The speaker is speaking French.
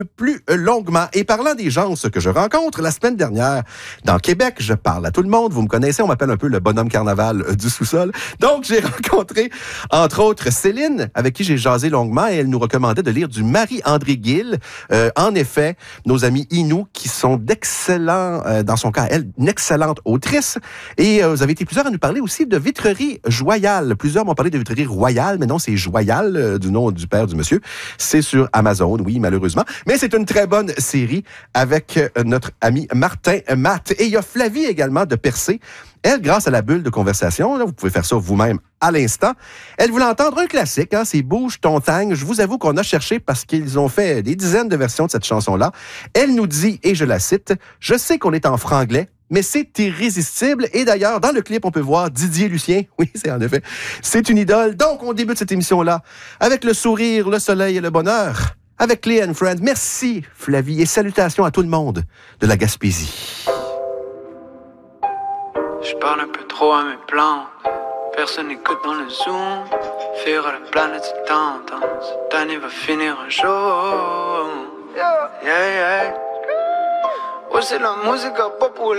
plus longuement. Et parlant des gens que je rencontre, la semaine dernière, dans Québec, je parle à tout le monde. Vous me connaissez, on m'appelle un peu le bonhomme carnaval du sous-sol. Donc, j'ai rencontré, entre autres, Céline, avec qui j'ai jasé longuement, et elle nous recommandait de lire du Marie-André Gill. En effet, nos amis Inou, qui sont d'excellents, dans son cas, elle, une excellente autrice. Et vous avez été plusieurs à nous parler aussi de Vitrerie Joyal. Plusieurs m'ont parlé de Vitrerie Royale, mais non, c'est Joyal, du nom du père du monsieur. C'est sur Amazon, oui, malheureusement. Mais c'est une très bonne série avec notre ami Martin Matt. Et il y a Flavie également de Percé. Elle, grâce à la bulle de conversation, là, vous pouvez faire ça vous-même à l'instant, elle voulait entendre un classique, hein, c'est Bouge ton tangue. Je vous avoue qu'on a cherché parce qu'ils ont fait des dizaines de versions de cette chanson-là. Elle nous dit, et je la cite, « Je sais qu'on est en franglais, mais c'est irrésistible. » Et d'ailleurs, dans le clip, on peut voir Didier Lucien. Oui, c'est en effet. C'est une idole. Donc, on débute cette émission-là avec le sourire, le soleil et le bonheur. Avec Clay and Friends. Merci, Flavie, et salutations à tout le monde de la Gaspésie. Je parle un peu trop à mes plantes. Personne n'écoute dans le Zoom. Faire à la planète, c'est tendance. Cette année va finir un jour. Yeah, yeah. Ouais, c'est la musique à pas pour